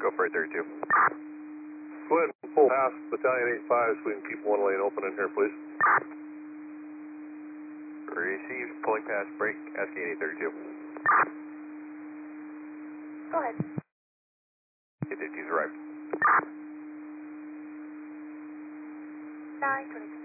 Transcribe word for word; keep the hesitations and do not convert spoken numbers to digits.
Go for it, thirty-two. Go ahead and pull past Battalion eight five so we can keep one lane open in here, please. Received, pulling past break, asking eight thirty-two. Go ahead. eight thirty-two's arrived. nine twenty-two.